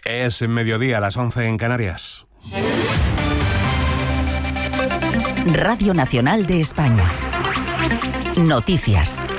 Es mediodía, las 11 en Canarias. Radio Nacional de España. Noticias.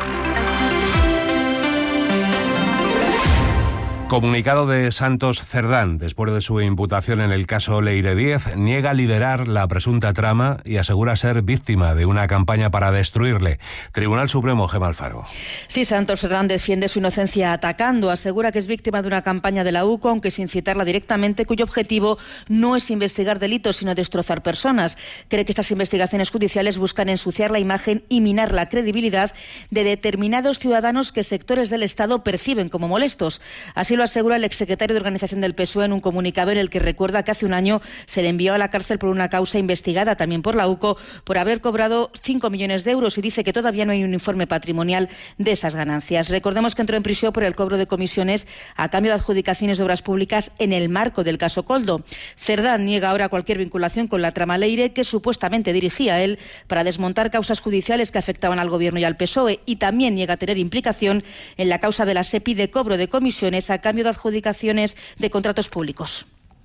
Comunicado de Santos Cerdán, después de su imputación en el caso Leire Díez, niega liderar la presunta trama y asegura ser víctima de una campaña para destruirle. Tribunal Supremo, Gemma Alfaro. Sí, Santos Cerdán defiende su inocencia atacando, asegura que es víctima de una campaña de la UCO, aunque sin citarla directamente, cuyo objetivo no es investigar delitos, sino destrozar personas. Cree que estas investigaciones judiciales buscan ensuciar la imagen y minar la credibilidad de determinados ciudadanos que sectores del Estado perciben como molestos. Así lo asegura el exsecretario de Organización del PSOE en un comunicado en el que recuerda que hace un año se le envió a la cárcel por una causa investigada también por la UCO por haber cobrado 5 millones de euros y dice que todavía no hay un informe patrimonial de esas ganancias. Recordemos que entró en prisión por el cobro de comisiones a cambio de adjudicaciones de obras públicas en el marco del caso Koldo. Cerdán niega ahora cualquier vinculación con la trama Leire que supuestamente dirigía él para desmontar causas judiciales que afectaban al Gobierno y al PSOE, y también niega tener implicación en la causa de la SEPI de cobro de comisiones a cambio de adjudicaciones de contratos públicos.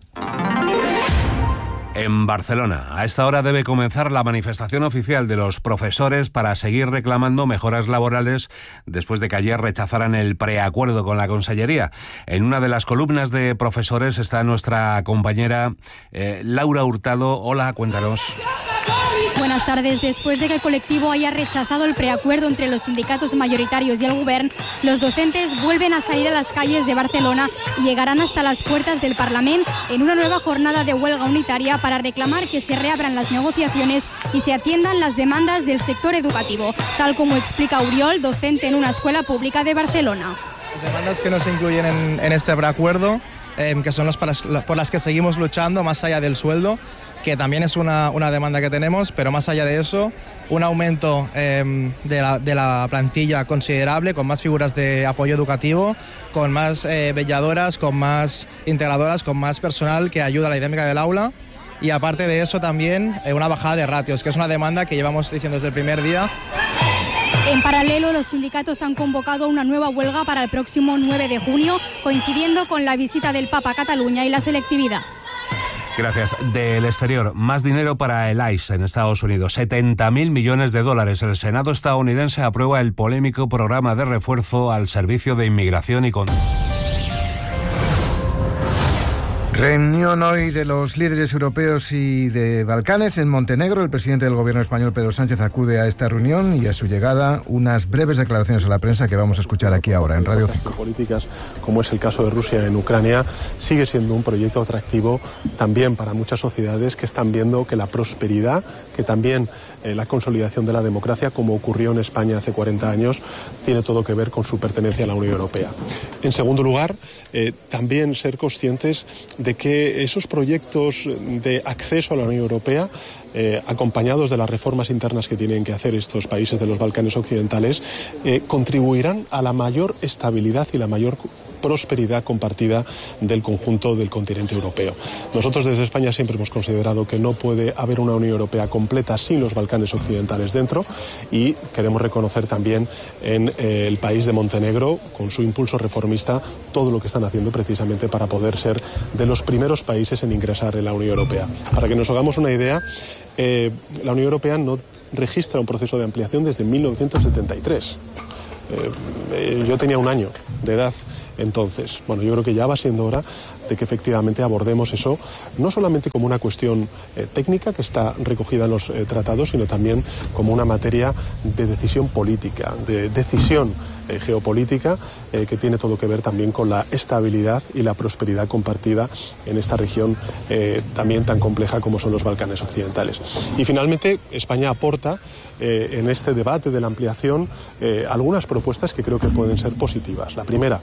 En Barcelona, a esta hora debe comenzar la manifestación oficial de los profesores para seguir reclamando mejoras laborales después de que ayer rechazaran el preacuerdo con la Consellería. En una de las columnas de profesores está nuestra compañera Laura Hurtado. Hola, cuéntanos. Buenas tardes. Después de que el colectivo haya rechazado el preacuerdo entre los sindicatos mayoritarios y el Govern, los docentes vuelven a salir a las calles de Barcelona y llegarán hasta las puertas del Parlament en una nueva jornada de huelga unitaria para reclamar que se reabran las negociaciones y se atiendan las demandas del sector educativo, tal como explica Oriol, docente en una escuela pública de Barcelona. Las demandas que no se incluyen en este preacuerdo, que son por las que seguimos luchando, más allá del sueldo, que también es una demanda que tenemos, pero más allá de eso, un aumento de la plantilla considerable, con más figuras de apoyo educativo, con más velladoras, con más integradoras, con más personal que ayuda a la dinámica del aula, y aparte de eso también una bajada de ratios, que es una demanda que llevamos diciendo desde el primer día. En paralelo, los sindicatos han convocado una nueva huelga para el próximo 9 de junio, coincidiendo con la visita del Papa a Cataluña y la selectividad. Gracias. Del exterior, más dinero para el ICE en Estados Unidos, 70.000 millones de dólares. El Senado estadounidense aprueba el polémico programa de refuerzo al Servicio de Inmigración y Reunión hoy de los líderes europeos y de Balcanes en Montenegro. El presidente del gobierno español, Pedro Sánchez, acude a esta reunión y a su llegada unas breves declaraciones a la prensa que vamos a escuchar aquí ahora en Radio 5. Políticas, como es el caso de Rusia en Ucrania, sigue siendo un proyecto atractivo también para muchas sociedades que están viendo que la prosperidad, que también la consolidación de la democracia, como ocurrió en España hace 40 años, tiene todo que ver con su pertenencia a la Unión Europea. En segundo lugar, también ser conscientes de que esos proyectos de acceso a la Unión Europea, acompañados de las reformas internas que tienen que hacer estos países de los Balcanes occidentales, contribuirán a la mayor estabilidad y la mayor prosperidad compartida del conjunto del continente europeo. Nosotros desde España siempre hemos considerado que no puede haber una Unión Europea completa sin los Balcanes occidentales dentro, y queremos reconocer también en el país de Montenegro, con su impulso reformista, todo lo que están haciendo precisamente para poder ser de los primeros países en ingresar en la Unión Europea. Para que nos hagamos una idea, la Unión Europea no registra un proceso de ampliación desde 1973. Yo tenía 1 año de edad entonces. Bueno, yo creo que ya va siendo hora de que efectivamente abordemos eso, no solamente como una cuestión técnica que está recogida en los tratados, sino también como una materia de decisión política, de decisión geopolítica, que tiene todo que ver también con la estabilidad y la prosperidad compartida en esta región también tan compleja como son los Balcanes occidentales. Y finalmente, España aporta en este debate de la ampliación algunas propuestas que creo que pueden ser positivas. La primera,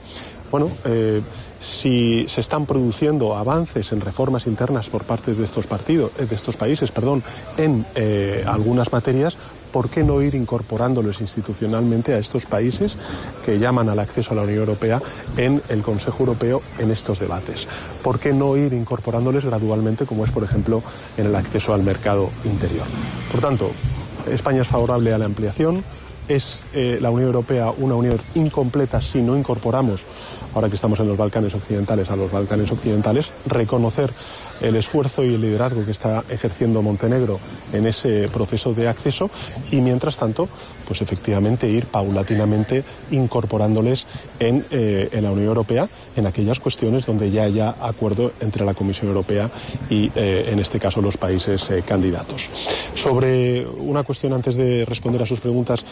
si se están produciendo avances en reformas internas por parte de estos países, en algunas materias, ¿por qué no ir incorporándoles institucionalmente a estos países que llaman al acceso a la Unión Europea en el Consejo Europeo en estos debates? ¿Por qué no ir incorporándoles gradualmente, como es, por ejemplo, en el acceso al mercado interior? Por tanto, España es favorable a la ampliación. ¿Es la Unión Europea una unión incompleta si no incorporamos, ahora que estamos en los Balcanes Occidentales, a los Balcanes Occidentales? Reconocer el esfuerzo y el liderazgo que está ejerciendo Montenegro en ese proceso de acceso y, mientras tanto, pues efectivamente ir paulatinamente incorporándoles en la Unión Europea en aquellas cuestiones donde ya haya acuerdo entre la Comisión Europea y, en este caso, los países candidatos. Sobre una cuestión, antes de responder a sus preguntas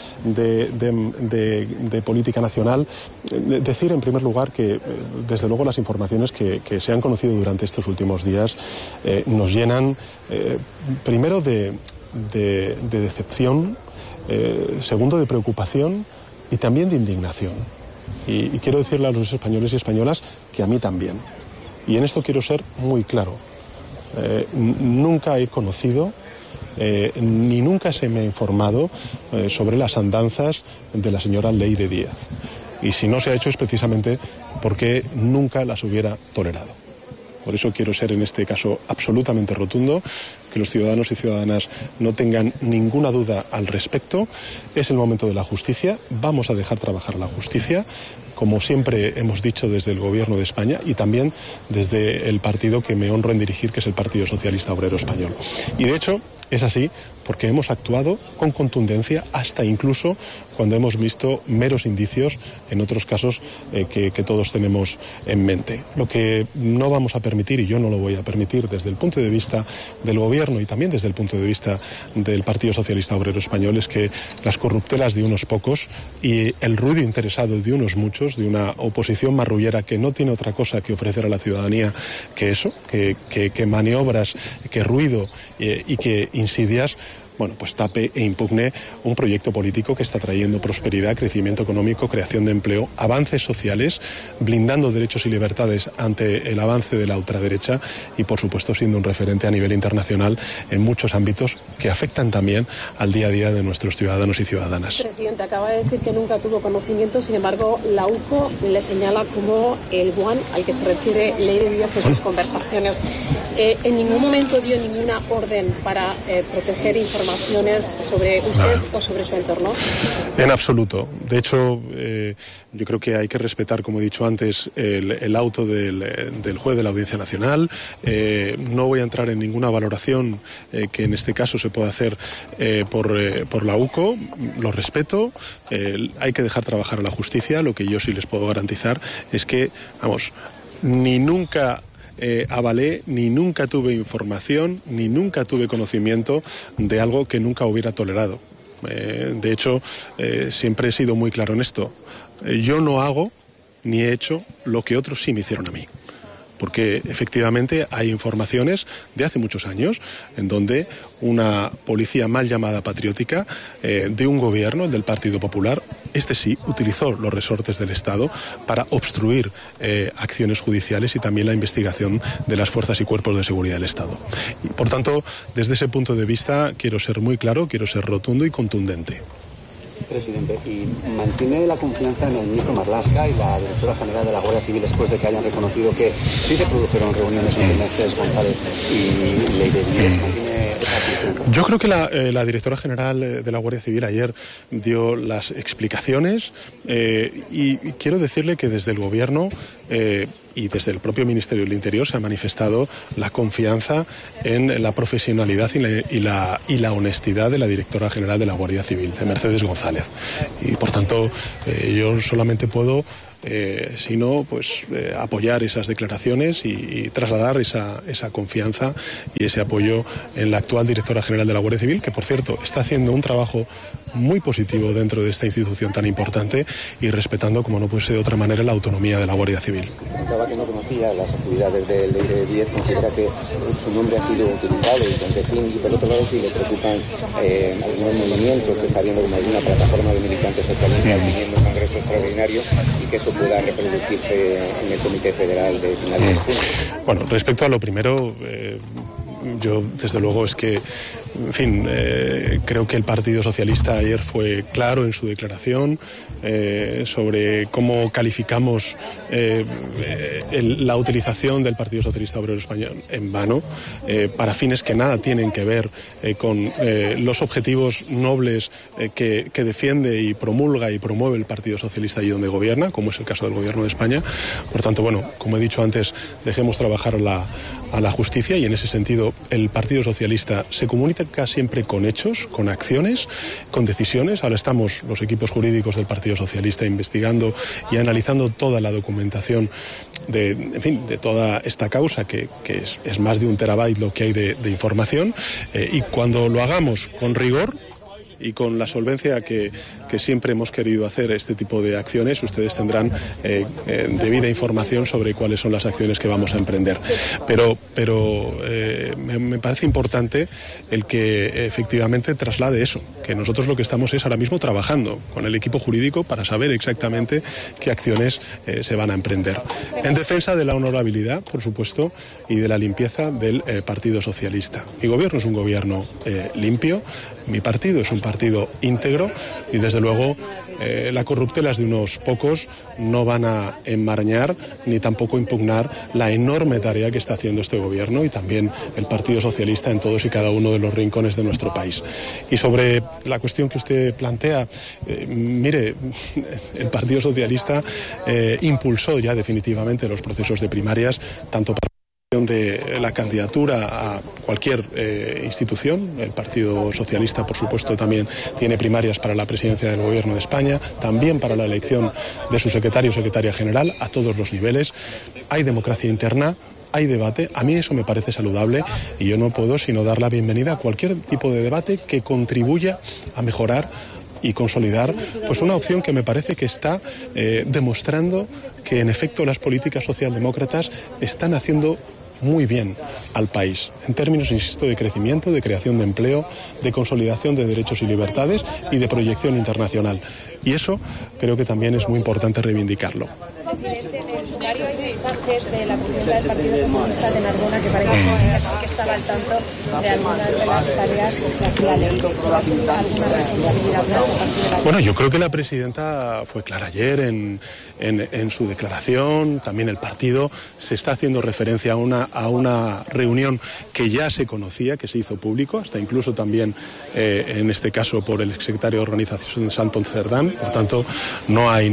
de política nacional, decir en primer lugar que, desde luego, las informaciones que se han conocido durante estos últimos días nos llenan, primero, de decepción, segundo, de preocupación y también de indignación. Y quiero decirle a los españoles y españolas que a mí también. Y en esto quiero ser muy claro. Nunca he conocido ni nunca se me ha informado sobre las andanzas de la señora Leyre Díaz. Y si no se ha hecho es precisamente porque nunca las hubiera tolerado. Por eso quiero ser en este caso absolutamente rotundo, que los ciudadanos y ciudadanas no tengan ninguna duda al respecto. Es el momento de la justicia, vamos a dejar trabajar a la justicia, como siempre hemos dicho desde el Gobierno de España y también desde el partido que me honro en dirigir, que es el Partido Socialista Obrero Español. Y de hecho es así porque hemos actuado con contundencia, hasta incluso cuando hemos visto meros indicios en otros casos que todos tenemos en mente. Lo que no vamos a permitir, y yo no lo voy a permitir desde el punto de vista del Gobierno y también desde el punto de vista del Partido Socialista Obrero Español, es que las corruptelas de unos pocos y el ruido interesado de unos muchos, de una oposición marrullera que no tiene otra cosa que ofrecer a la ciudadanía que eso, que maniobras, que ruido y que insidias, bueno, pues tape e impugne un proyecto político que está trayendo prosperidad, crecimiento económico, creación de empleo, avances sociales, blindando derechos y libertades ante el avance de la ultraderecha y, por supuesto, siendo un referente a nivel internacional en muchos ámbitos que afectan también al día a día de nuestros ciudadanos y ciudadanas. Presidente, acaba de decir que nunca tuvo conocimiento, sin embargo, la UCO le señala como el one al que se refiere Leyre Díaz en sus conversaciones. En ningún momento dio ninguna orden para proteger informaciones sobre usted o sobre su entorno. En absoluto. De hecho, yo creo que hay que respetar, como he dicho antes, el auto del juez de la Audiencia Nacional. No voy a entrar en ninguna valoración que en este caso se pueda hacer por la UCO. Lo respeto. Hay que dejar trabajar a la justicia. Lo que yo sí les puedo garantizar es que, vamos, ni nunca avalé, ni nunca tuve información, ni nunca tuve conocimiento de algo que nunca hubiera tolerado. De hecho, siempre he sido muy claro en esto. Yo no hago ni he hecho lo que otros sí me hicieron a mí. Porque efectivamente hay informaciones de hace muchos años en donde una policía mal llamada patriótica de un gobierno, el del Partido Popular, este sí, utilizó los resortes del Estado para obstruir acciones judiciales y también la investigación de las fuerzas y cuerpos de seguridad del Estado. Y, por tanto, desde ese punto de vista quiero ser muy claro, quiero ser rotundo y contundente. Presidente, ¿y mantiene la confianza en el ministro Marlaska y la directora general de la Guardia Civil después de que hayan reconocido que sí se produjeron reuniones entre Mercedes González y Leyre Díaz? ¿Mantiene esa actitud? Yo creo que la directora general de la Guardia Civil ayer dio las explicaciones y quiero decirle que desde el Gobierno y desde el propio Ministerio del Interior se ha manifestado la confianza en la profesionalidad y la honestidad de la directora general de la Guardia Civil, de Mercedes González. Y por tanto, yo solamente puedo sino pues apoyar esas declaraciones y trasladar esa confianza y ese apoyo en la actual directora general de la Guardia Civil, que por cierto está haciendo un trabajo muy positivo dentro de esta institución tan importante y respetando, como no puede ser de otra manera, la autonomía de la Guardia Civil. Comentaba que no conocía las actividades de Leyre Díaz, considera que su nombre ha sido utilizado y con qué fin, y por otro lado si le preocupan algunos movimientos que está habiendo como alguna plataforma de militantes socialistas pidiendo un congreso extraordinario y que eso pueda reproducirse en el Comité Federal de finales de junio. Bueno, respecto a lo primero, yo desde luego es que En fin, creo que el Partido Socialista ayer fue claro en su declaración sobre cómo calificamos la utilización del Partido Socialista Obrero Español en vano, para fines que nada tienen que ver con los objetivos nobles que defiende y promulga y promueve el Partido Socialista allí donde gobierna, como es el caso del Gobierno de España. Por tanto, bueno, como he dicho antes, dejemos trabajar a la justicia, y en ese sentido el Partido Socialista se comunica siempre con hechos, con acciones, con decisiones. Ahora estamos los equipos jurídicos del Partido Socialista investigando y analizando toda la documentación de toda esta causa, que es más de 1 terabyte lo que hay de información, y cuando lo hagamos con rigor y con la solvencia que siempre hemos querido hacer este tipo de acciones, ustedes tendrán debida información sobre cuáles son las acciones que vamos a emprender. Pero me parece importante el que efectivamente traslade eso, que nosotros lo que estamos es ahora mismo trabajando con el equipo jurídico para saber exactamente qué acciones se van a emprender. En defensa de la honorabilidad, por supuesto, y de la limpieza del Partido Socialista. Mi gobierno es un gobierno limpio, mi partido es un partido íntegro, y desde luego las corruptelas de unos pocos no van a enmarañar ni tampoco impugnar la enorme tarea que está haciendo este gobierno y también el Partido Socialista en todos y cada uno de los rincones de nuestro país. Y sobre la cuestión que usted plantea, mire, el Partido Socialista impulsó ya definitivamente los procesos de primarias, tanto para de la candidatura a cualquier institución. El Partido Socialista, por supuesto, también tiene primarias para la presidencia del Gobierno de España, también para la elección de su secretario o secretaria general a todos los niveles. Hay democracia interna, hay debate. A mí eso me parece saludable, y yo no puedo sino dar la bienvenida a cualquier tipo de debate que contribuya a mejorar y consolidar pues una opción que me parece que está demostrando que en efecto las políticas socialdemócratas están haciendo muy bien al país, en términos, insisto, de crecimiento, de creación de empleo, de consolidación de derechos y libertades y de proyección internacional. Y eso creo que también es muy importante reivindicarlo. Presidente, en el sumario hay mensajes de la presidenta del Partido Socialista de Narbona, que parece que estaba al tanto de algunas de las tareas que hacía la ley. ¿Se va a asumir alguna responsabilidad más a partir de la... Bueno, yo creo que la presidenta fue clara ayer en su declaración. También el partido se está haciendo referencia a una reunión que ya se conocía, que se hizo público, hasta incluso también en este caso por el exsecretario de Organización Santos Cerdán. Por tanto, no hay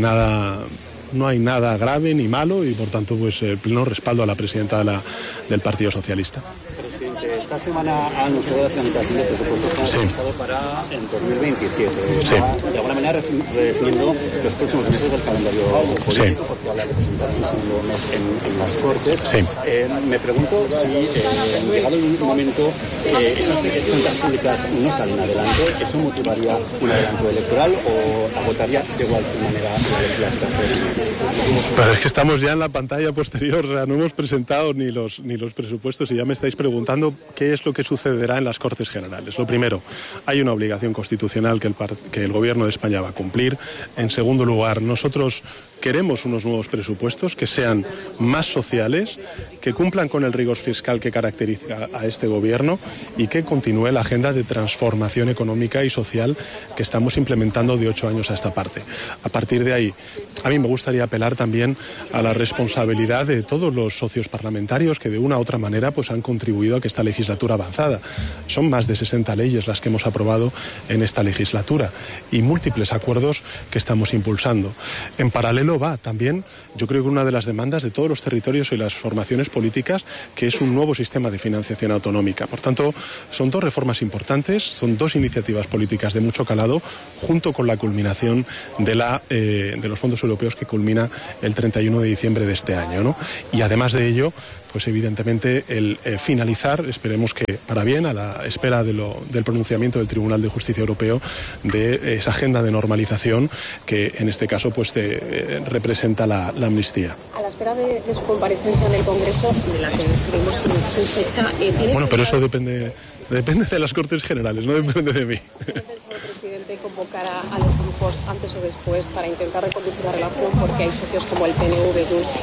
nada grave ni malo, y por tanto pues pleno respaldo a la presidenta del Partido Socialista. Presidente, esta semana ha anunciado la tramitación de presupuestos que han realizado para en 2027. Está, de alguna manera, redefiniendo los próximos meses del calendario político, porque habla de presentarse en las Cortes. Me pregunto si, llegado un momento, esas cuentas públicas no salen adelante, ¿eso motivaría un adelanto electoral o agotaría de igual manera la legislatura? Pero es que estamos ya en la pantalla posterior, o sea, no hemos presentado ni los presupuestos, y ya me estáis preguntando qué es lo que sucederá en las Cortes Generales. Lo primero, hay una obligación constitucional que el Gobierno de España va a cumplir. En segundo lugar, nosotros queremos unos nuevos presupuestos que sean más sociales, que cumplan con el rigor fiscal que caracteriza a este gobierno y que continúe la agenda de transformación económica y social que estamos implementando de 8 años a esta parte. A partir de ahí, a mí me gustaría apelar también a la responsabilidad de todos los socios parlamentarios que de una u otra manera pues han contribuido a que esta legislatura avanzada. Son más de 60 leyes las que hemos aprobado en esta legislatura y múltiples acuerdos que estamos impulsando. En paralelo va también, yo creo que una de las demandas de todos los territorios y las formaciones políticas, que es un nuevo sistema de financiación autonómica. Por tanto, son dos reformas importantes, son dos iniciativas políticas de mucho calado, junto con la culminación de los fondos europeos que culmina el 31 de diciembre de este año, ¿no? Y además de ello, pues evidentemente el finalizar, esperemos que para bien, a la espera del pronunciamiento del Tribunal de Justicia Europeo, de esa agenda de normalización que en este caso pues representa la amnistía. A la espera de su comparecencia en el Congreso, de la que seguimos sin fecha... Bueno, pero eso depende de las Cortes Generales, no depende de mí. Entonces, el presidente convocará a los grupos antes o después para intentar reconducir la relación, porque hay socios como el PNV, DUS,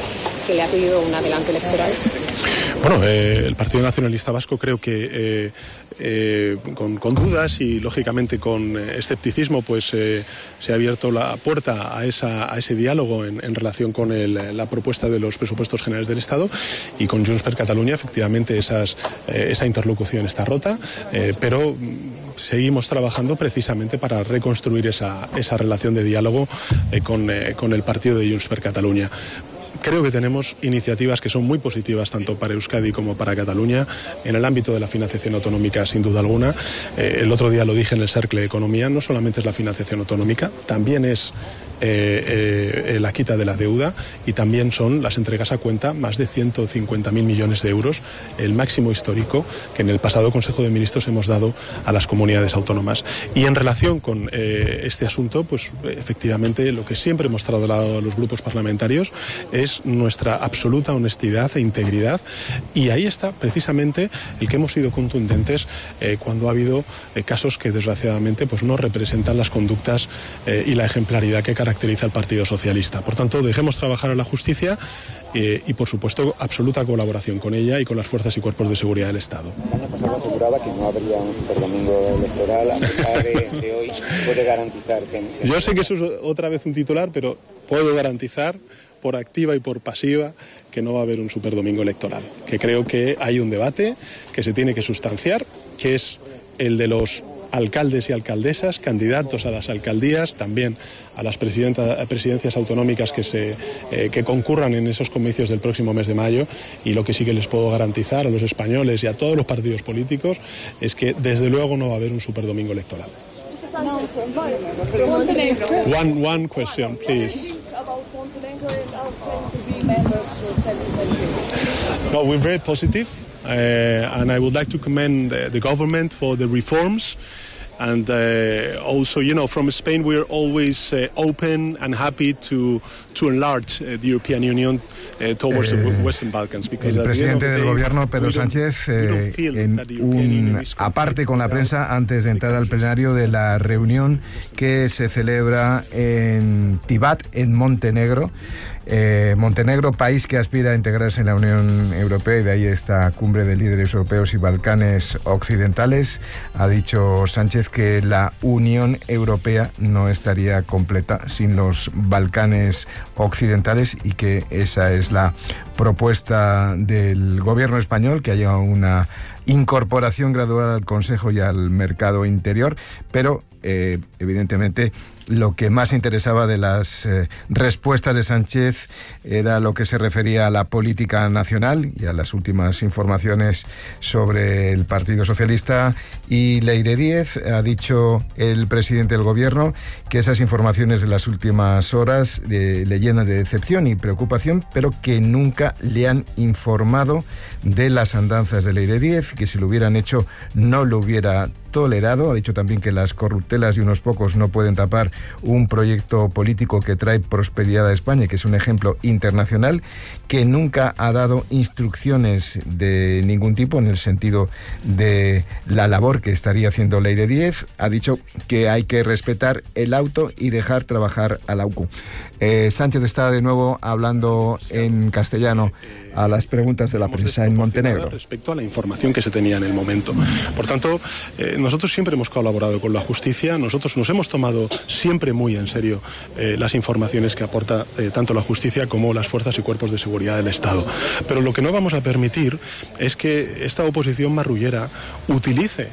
que le ha pedido un adelanto electoral? Bueno, el Partido Nacionalista Vasco creo que con dudas y lógicamente con escepticismo pues se ha abierto la puerta a ese diálogo en relación con la propuesta de los presupuestos generales del Estado, y con Junts per Catalunya efectivamente esa interlocución está rota, pero seguimos trabajando precisamente para reconstruir esa relación de diálogo con el partido de Junts per Catalunya. Creo que tenemos iniciativas que son muy positivas tanto para Euskadi como para Cataluña en el ámbito de la financiación autonómica, sin duda alguna. El otro día lo dije en el Cercle de Economía, no solamente es la financiación autonómica, también es la quita de la deuda, y también son las entregas a cuenta, más de 150.000 millones de euros, el máximo histórico que en el pasado Consejo de Ministros hemos dado a las comunidades autónomas. Y en relación con este asunto, pues efectivamente lo que siempre hemos trasladado a los grupos parlamentarios es nuestra absoluta honestidad e integridad, y ahí está precisamente el que hemos sido contundentes cuando ha habido casos que desgraciadamente pues no representan las conductas y la ejemplaridad que caracteriza al Partido Socialista. Por tanto, dejemos trabajar a la justicia y, por supuesto, absoluta colaboración con ella y con las fuerzas y cuerpos de seguridad del Estado. El año pasado aseguraba que no habría un superdomingo electoral. A pesar de hoy, ¿puede garantizar que...? Yo sé que eso es otra vez un titular, pero puedo garantizar por activa y por pasiva que no va a haber un superdomingo electoral. Que creo que hay un debate que se tiene que sustanciar, que es el de los alcaldes y alcaldesas, candidatos a las alcaldías, también a las presidencias autonómicas que concurran en esos comicios del próximo mes de mayo, y lo que sí que les puedo garantizar a los españoles y a todos los partidos políticos es que desde luego no va a haber un superdomingo electoral. One question, please. No, we're very positive, and I would like to commend the government for the reforms. And also, you know, from Spain, we are always open and happy to enlarge the European Union towards the Western Balkans. El presidente del gobierno, Pedro Sánchez, en un aparte con la prensa antes de entrar al plenario de la reunión que se celebra en Tivat, en Montenegro. Montenegro, país que aspira a integrarse en la Unión Europea, y de ahí esta cumbre de líderes europeos y Balcanes occidentales. Ha dicho Sánchez que la Unión Europea no estaría completa sin los Balcanes occidentales, y que esa es la propuesta del gobierno español, que haya una incorporación gradual al Consejo y al mercado interior, pero evidentemente lo que más interesaba de las respuestas de Sánchez era lo que se refería a la política nacional y a las últimas informaciones sobre el Partido Socialista y Leire Díez. Ha dicho el presidente del gobierno que esas informaciones de las últimas horas le llenan de decepción y preocupación, pero que nunca le han informado de las andanzas de Leire Díez, que si lo hubieran hecho no lo hubiera tolerado. Ha dicho también que las corruptelas de unos pocos no pueden tapar un proyecto político que trae prosperidad a España y que es un ejemplo internacional, que nunca ha dado instrucciones de ningún tipo en el sentido de la labor que estaría haciendo Leire Díez. Ha dicho que hay que respetar el auto y dejar trabajar a la UCU. Sánchez está de nuevo hablando en castellano a las preguntas de la prensa en Montenegro. Respecto a la información que se tenía en el momento. Por tanto, nosotros siempre hemos colaborado con la justicia, nosotros nos hemos tomado siempre muy en serio las informaciones que aporta tanto la justicia como las fuerzas y cuerpos de seguridad del Estado. Pero lo que no vamos a permitir es que esta oposición marrullera utilice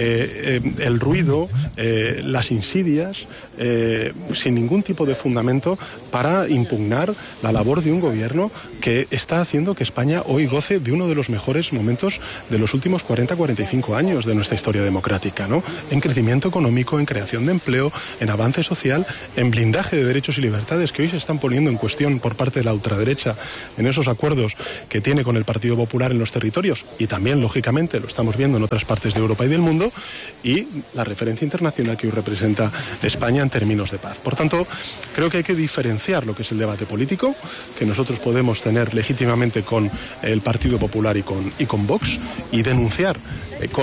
el ruido, las insidias, sin ningún tipo de fundamento, para impugnar la labor de un gobierno que está haciendo que España hoy goce de uno de los mejores momentos de los últimos 40-45 años de nuestra historia democrática, ¿no? En crecimiento económico, en creación de empleo, en avance social, en blindaje de derechos y libertades que hoy se están poniendo en cuestión por parte de la ultraderecha en esos acuerdos que tiene con el Partido Popular en los territorios, y también, lógicamente, lo estamos viendo en otras partes de Europa y del mundo, y la referencia internacional que hoy representa España en términos de paz. Por tanto, creo que hay que diferenciar lo que es el debate político, que nosotros podemos tener legítimamente con el Partido Popular y con Vox, y denunciar con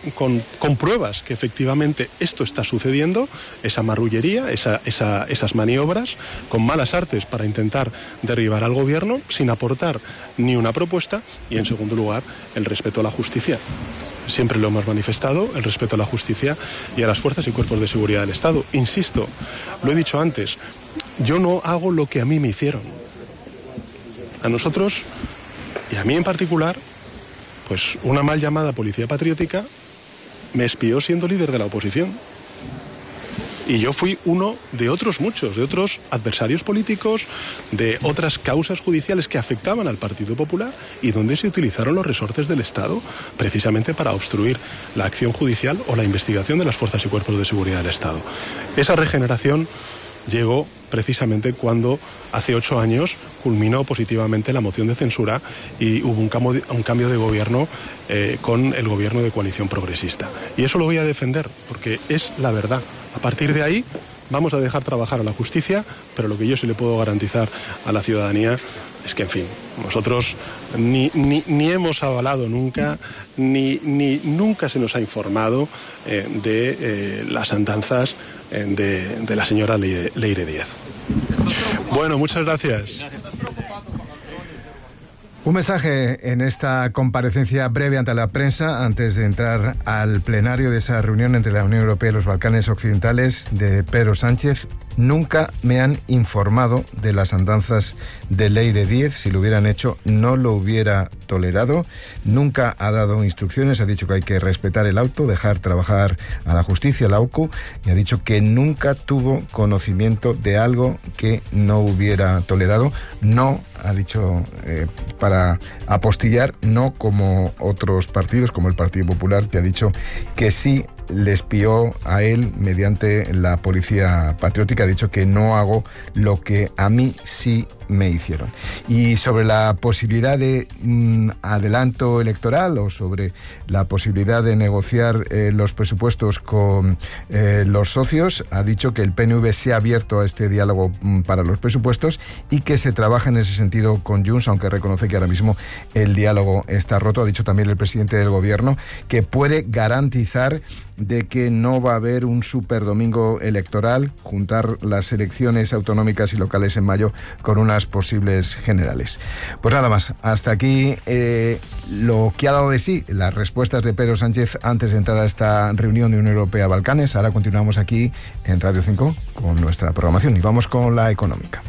pruebas que efectivamente esto está sucediendo, esa marrullería, esas maniobras con malas artes para intentar derribar al gobierno sin aportar ni una propuesta, y en segundo lugar el respeto a la justicia. Siempre lo hemos manifestado, el respeto a la justicia y a las fuerzas y cuerpos de seguridad del Estado. Insisto, lo he dicho antes, yo no hago lo que a mí me hicieron. A nosotros, y a mí en particular, pues una mal llamada policía patriótica me espió siendo líder de la oposición. Y yo fui uno de otros muchos, de otros adversarios políticos, de otras causas judiciales que afectaban al Partido Popular y donde se utilizaron los resortes del Estado precisamente para obstruir la acción judicial o la investigación de las fuerzas y cuerpos de seguridad del Estado. Esa regeneración llegó precisamente cuando hace 8 años culminó positivamente la moción de censura y hubo un cambio de gobierno con el gobierno de coalición progresista. Y eso lo voy a defender porque es la verdad. A partir de ahí vamos a dejar trabajar a la justicia, pero lo que yo sí le puedo garantizar a la ciudadanía es que, en fin, nosotros ni hemos avalado nunca, ni nunca se nos ha informado de las andanzas de la señora Leire Díez. Bueno, muchas gracias. Un mensaje en esta comparecencia breve ante la prensa antes de entrar al plenario de esa reunión entre la Unión Europea y los Balcanes Occidentales de Pedro Sánchez. Nunca me han informado de las andanzas de Leire Díez. Si lo hubieran hecho, no lo hubiera tolerado. Nunca ha dado instrucciones. Ha dicho que hay que respetar el auto, dejar trabajar a la justicia, la AUCU, y ha dicho que nunca tuvo conocimiento de algo que no hubiera tolerado. No, ha dicho, para apostillar, no como otros partidos, como el Partido Popular, que ha dicho que sí le espió a él mediante la policía patriótica. Ha dicho que no hago lo que a mí sí me hicieron. Y sobre la posibilidad de adelanto electoral o sobre la posibilidad de negociar los presupuestos con los socios, ha dicho que el PNV se ha abierto a este diálogo para los presupuestos y que se trabaja en ese sentido con Junts, aunque reconoce que ahora mismo el diálogo está roto. Ha dicho también el presidente del gobierno que puede garantizar de que no va a haber un superdomingo electoral, juntar las elecciones autonómicas y locales en mayo con unas posibles generales. Pues nada más, hasta aquí lo que ha dado de sí las respuestas de Pedro Sánchez antes de entrar a esta reunión de Unión Europea-Balcanes. Ahora continuamos aquí en Radio 5 con nuestra programación y vamos con la económica.